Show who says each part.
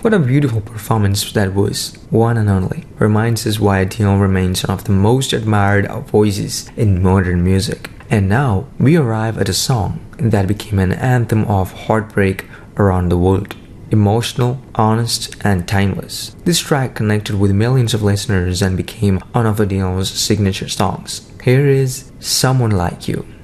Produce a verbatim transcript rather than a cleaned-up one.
Speaker 1: What a beautiful performance that was, one and only. Reminds us why Adele remains one of the most admired voices in modern music. And now we arrive at a song that became an anthem of heartbreak around the world. Emotional, honest, and timeless. This track connected with millions of listeners and became one of Adele's signature songs. Here is Someone Like You.